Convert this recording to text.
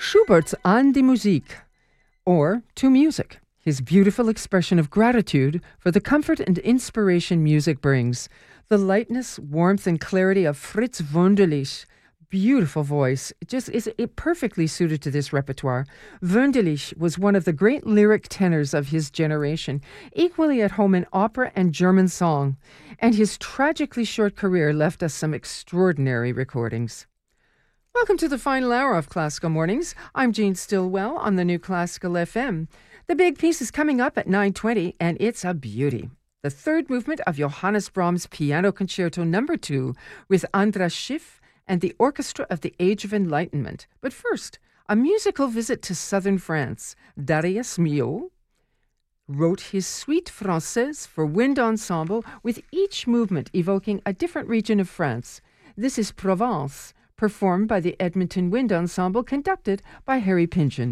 Schubert's An die Musik, or To Music, his beautiful expression of gratitude for the comfort and inspiration music brings. The lightness, warmth, and clarity of Fritz Wunderlich, beautiful voice, it perfectly suited to this repertoire. Wunderlich was one of the great lyric tenors of his generation, equally at home in opera and German song, and his tragically short career left us some extraordinary recordings. Welcome to the final hour of Classical Mornings. I'm Jean Stillwell on the New Classical FM. The big piece is coming up at 9:20, and it's a beauty. The third movement of Johannes Brahms' Piano Concerto No. 2 with Andras Schiff and the Orchestra of the Age of Enlightenment. But first, a musical visit to southern France. Darius Milhaud wrote his Suite Française for wind ensemble, with each movement evoking a different region of France. This is Provence, performed by the Edmonton Wind Ensemble, conducted by Harry Pynchon.